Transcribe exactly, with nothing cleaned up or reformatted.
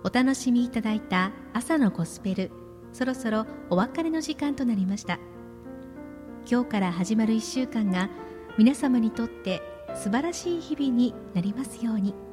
お楽しみいただいた朝のゴスペル、そろそろお別れの時間となりました。今日から始まるいっしゅうかんが皆様にとって素晴らしい日々になりますように。